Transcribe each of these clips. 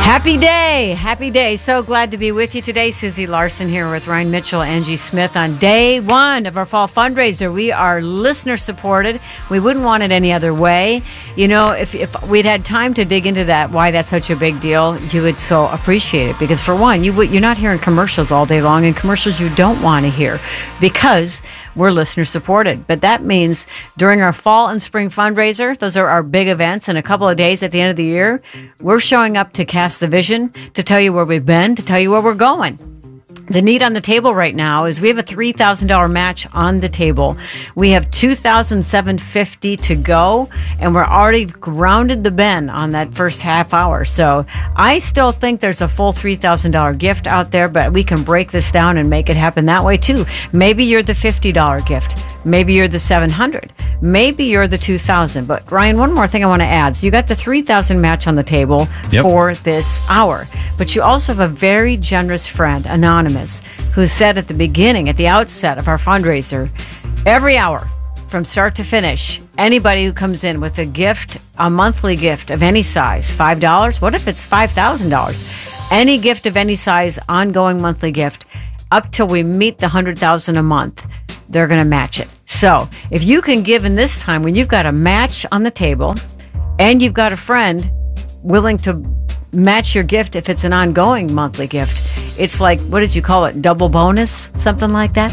Happy day. Happy day. So glad to be with you today. Susie Larson here with Ryan Mitchell, Angie Smith on day one of our fall fundraiser. We are listener supported. We wouldn't want it any other way. You know, if we'd had time to dig into that, why that's such a big deal, you would so appreciate it. Because for one, you're not hearing commercials all day long, and commercials you don't want to hear because we're listener supported. But that means during our fall and spring fundraiser, those are our big events. In a couple of days at the end of the year, we're showing up to cast the vision, to tell you where we've been, to tell you where we're going. The need on the table right now is we have a $3,000 match on the table. We have $2,750 to go, and we're already grounded the bend on that first half hour. So I still think there's a full $3,000 gift out there, but we can break this down and make it happen that way too. Maybe you're the $50 gift. Maybe you're the $700. Maybe you're the $2,000. But Ryan, one more thing I want to add. So you got the $3,000 match on the table for this hour, but you also have a very generous friend, Anonymous, who said at the beginning, at the outset of our fundraiser, every hour from start to finish, anybody who comes in with a gift, a monthly gift of any size, $5, what if it's $5,000? Any gift of any size, ongoing monthly gift, up till we meet the $100,000 a month, they're going to match it. So if you can give in this time when you've got a match on the table and you've got a friend willing to match your gift if it's an ongoing monthly gift, it's like, what did you call it? Double bonus? Something like that?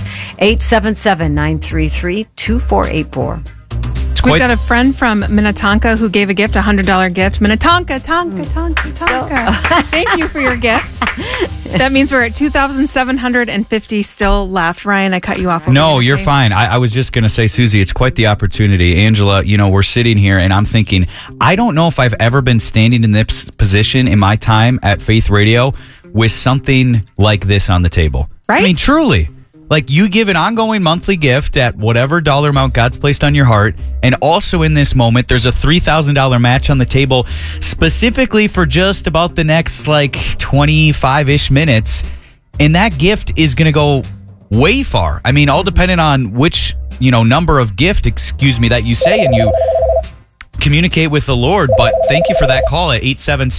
877-933-2484. We've got a friend from Minnetonka who gave a gift, a $100 gift. Minnetonka, Tonka. Thank you for your gift. That means we're at $2,750 still left. Ryan, I cut you off. No, you're fine. I was just going to say, Susie, it's quite the opportunity. Angela, you know, we're sitting here and I'm thinking, I don't know if I've ever been standing in this position in my time at Faith Radio with something like this on the table. Right? I mean, truly. Like, you give an ongoing monthly gift at whatever dollar amount God's placed on your heart. And also in this moment, there's a $3,000 match on the table specifically for just about the next, 25-ish minutes. And that gift is going to go way far. I mean, all dependent on which, number of gift, that you say and you communicate with the Lord. But thank you for that call at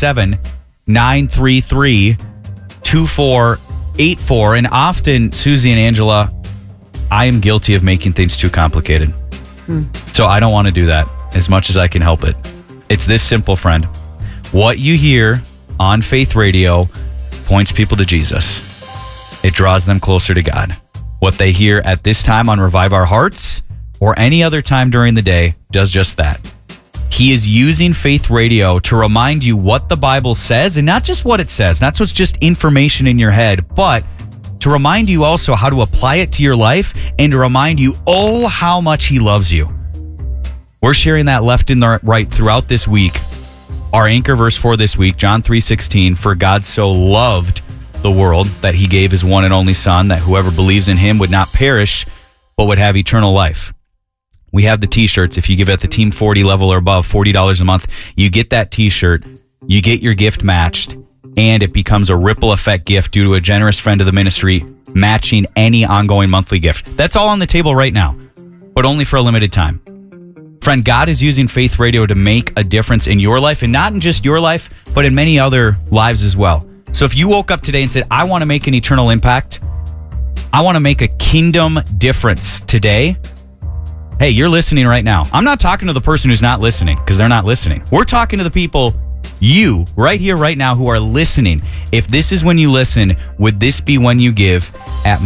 877-933-2484. And often, Susie and Angela, I am guilty of making things too complicated. So I don't want to do that as much as I can help it. It's this simple, friend. What you hear on Faith Radio points people to Jesus. It draws them closer to God. What they hear at this time on Revive Our Hearts or any other time during the day does just that. He is using Faith Radio to remind you what the Bible says, and not just what it says, not so it's just information in your head, but to remind you also how to apply it to your life and to remind you, how much He loves you. We're sharing that left and right throughout this week. Our anchor verse for this week, John 3:16, for God so loved the world that He gave His one and only Son, that whoever believes in Him would not perish, but would have eternal life. We have the t-shirts. If you give at the Team 40 level or above, $40 a month, you get that t-shirt, you get your gift matched, and it becomes a ripple effect gift due to a generous friend of the ministry matching any ongoing monthly gift. That's all on the table right now, but only for a limited time. Friend, God is using Faith Radio to make a difference in your life, and not in just your life, but in many other lives as well. So if you woke up today and said, I want to make an eternal impact, I want to make a kingdom difference today, hey, you're listening right now. I'm not talking to the person who's not listening because they're not listening. We're talking to the people, you, right here, right now, who are listening. If this is when you listen, would this be when you give at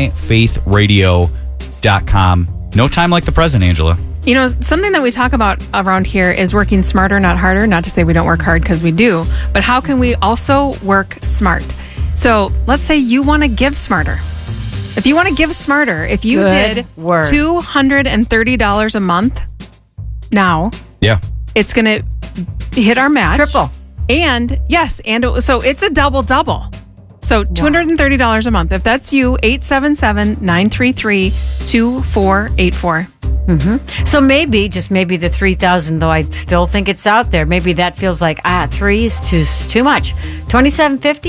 myfaithradio.com? No time like the present, Angela. You know, something that we talk about around here is working smarter, not harder. Not to say we don't work hard, because we do. But how can we also work smart? So let's say you want to give smarter. If you want to give smarter, if you did $230 a month now, it's going to hit our match. Triple. And yes, so it's a double. So $230 a month. If that's you, 877-933-2484. So maybe, just maybe the 3,000, though I still think it's out there. Maybe that feels like, 3 is too much. $2,750?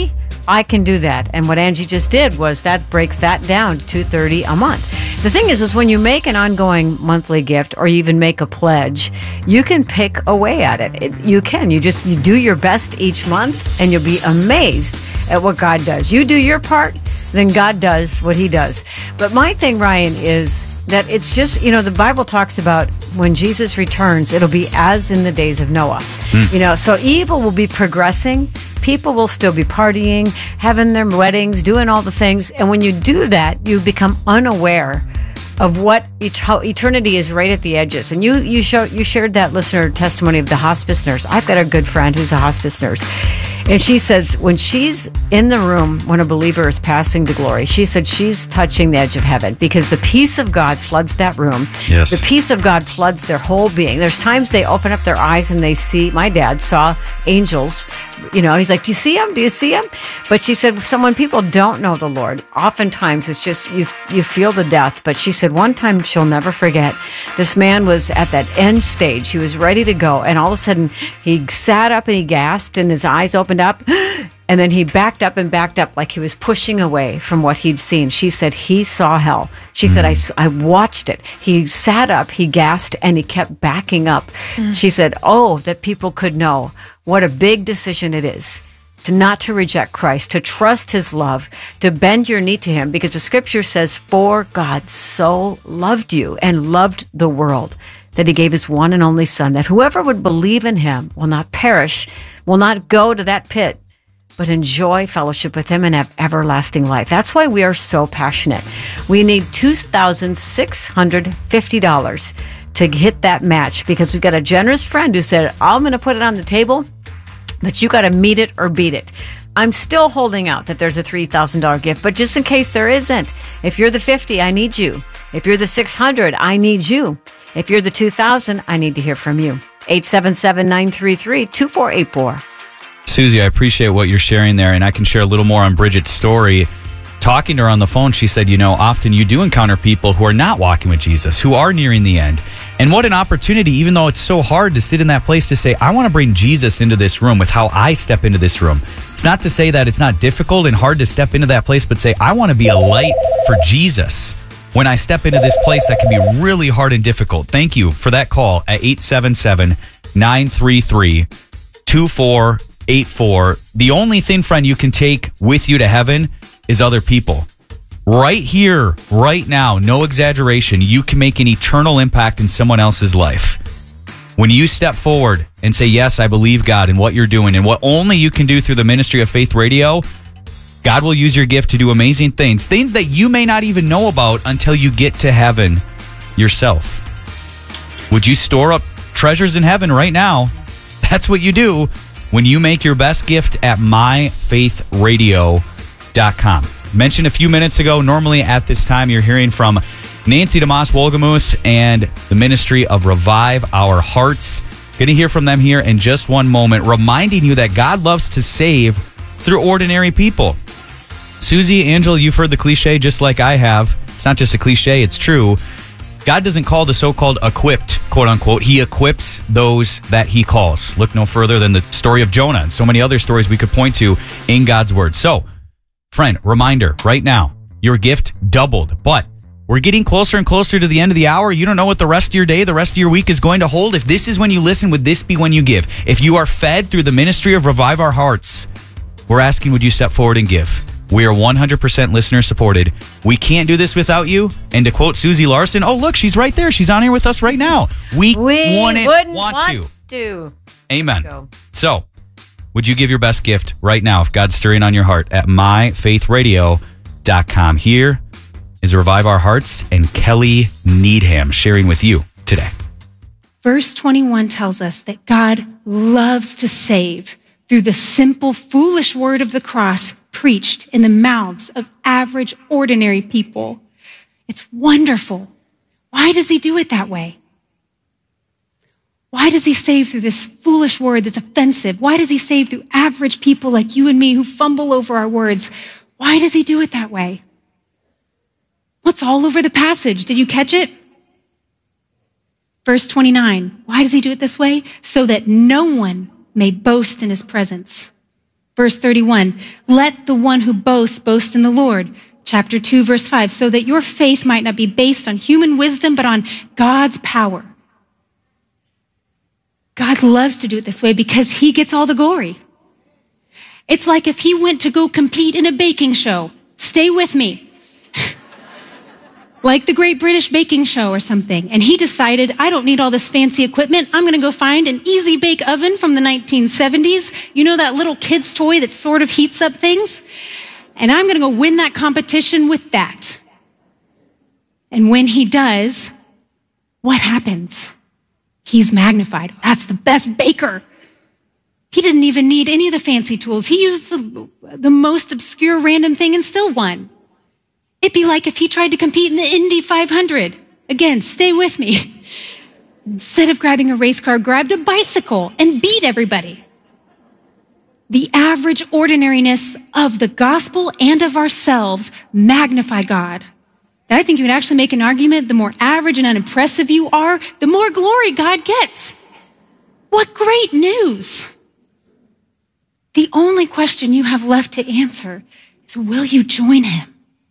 I can do that. And what Angie just did was that breaks that down to $230 a month. The thing is when you make an ongoing monthly gift or you even make a pledge, you can pick away at it. You do your best each month and you'll be amazed at what God does. You do your part, then God does what he does. But my thing, Ryan, is that it's just, the Bible talks about when Jesus returns, it'll be as in the days of Noah. So evil will be progressing. People will still be partying, having their weddings, doing all the things. And when you do that, you become unaware of how eternity is right at the edges. And you shared that listener testimony of the hospice nurse. I've got a good friend who's a hospice nurse. And she says when she's in the room, when a believer is passing to glory, she said she's touching the edge of heaven because the peace of God floods that room. Yes. The peace of God floods their whole being. There's times they open up their eyes and they see, my dad saw angels. He's like, do you see him? Do you see him? But she said, when people don't know the Lord, oftentimes it's just, you feel the death. But she said one time she'll never forget, this man was at that end stage. He was ready to go. And all of a sudden he sat up and he gasped and his eyes opened up. And then he backed up like he was pushing away from what he'd seen. She said he saw hell. She said, I watched it. He sat up, he gasped, and he kept backing up. She said, that people could know what a big decision it is not to reject Christ, to trust his love, to bend your knee to him, because the scripture says, for God so loved you and loved the world that he gave his one and only son, that whoever would believe in him will not perish, will not go to that pit, but enjoy fellowship with him and have everlasting life. That's why we are so passionate. We need $2,650 to hit that match because we've got a generous friend who said, I'm going to put it on the table, but you got to meet it or beat it. I'm still holding out that there's a $3,000 gift, but just in case there isn't, if you're the 50, I need you. If you're the 600, I need you. If you're the 2,000, I need to hear from you. 877-933-2484. Susie, I appreciate what you're sharing there, and I can share a little more on Bridget's story. Talking to her on the phone, she said, often you do encounter people who are not walking with Jesus, who are nearing the end. And what an opportunity, even though it's so hard to sit in that place to say, I want to bring Jesus into this room with how I step into this room. It's not to say that it's not difficult and hard to step into that place, but say, I want to be a light for Jesus when I step into this place that can be really hard and difficult. Thank you for that call at 877-933-2484. The only thing, friend, you can take with you to heaven is other people. Right here, right now, no exaggeration, you can make an eternal impact in someone else's life. When you step forward and say, yes, I believe God in what you're doing and what only you can do through the ministry of Faith Radio, God will use your gift to do amazing things that you may not even know about until you get to heaven yourself. Would you store up treasures in heaven right now? That's what you do when you make your best gift at myfaithradio.com. Mentioned a few minutes ago, normally at this time you're hearing from Nancy DeMoss Wolgemuth and the ministry of Revive Our Hearts. Going to hear from them here in just one moment, reminding you that God loves to save through ordinary people. Susie, Angela, you've heard the cliche just like I have. It's not just a cliche, it's true. God doesn't call the so-called equipped, quote unquote. He equips those that he calls. Look no further than the story of Jonah and so many other stories we could point to in God's word. So, friend, reminder right now, your gift doubled, but we're getting closer and closer to the end of the hour. You don't know what the rest of your day, the rest of your week is going to hold. If this is when you listen, would this be when you give? If you are fed through the ministry of Revive Our Hearts, we're asking, would you step forward and give? We are 100% listener supported. We can't do this without you. And to quote Susie Larson, oh, look, she's right there. She's on here with us right now. We wouldn't want to. Amen. So, would you give your best gift right now if God's stirring on your heart at myfaithradio.com. Here is Revive Our Hearts and Kelly Needham sharing with you today. Verse 21 tells us that God loves to save through the simple, foolish word of the cross preached in the mouths of average, ordinary people. It's wonderful. Why does he do it that way? Why does he save through this foolish word that's offensive? Why does he save through average people like you and me who fumble over our words? Why does he do it that way? What's all over the passage? Did you catch it? Verse 29. Why does he do it this way? So that no one may boast in his presence. Verse 31, let the one who boasts boast in the Lord. Chapter 2, verse 5, so that your faith might not be based on human wisdom, but on God's power. God loves to do it this way because he gets all the glory. It's like if he went to go compete in a baking show. Stay with me. Like the Great British Baking Show or something. And he decided, I don't need all this fancy equipment. I'm going to go find an easy bake oven from the 1970s. You know that little kid's toy that sort of heats up things? And I'm going to go win that competition with that. And when he does, what happens? He's magnified. That's the best baker. He didn't even need any of the fancy tools. He used the most obscure random thing and still won. It'd be like if he tried to compete in the Indy 500. Again, stay with me. Instead of grabbing a race car, grabbed a bicycle and beat everybody. The average ordinariness of the gospel and of ourselves magnify God. And I think you would actually make an argument, the more average and unimpressive you are, the more glory God gets. What great news! The only question you have left to answer is, will you join him?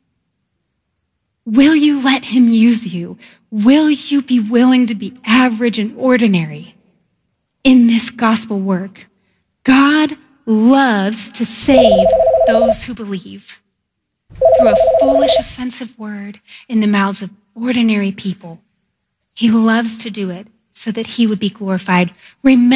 Will you let him use you? Will you be willing to be average and ordinary in this gospel work? God loves to save those who believe through a foolish, offensive word in the mouths of ordinary people. He loves to do it so that he would be glorified. Remember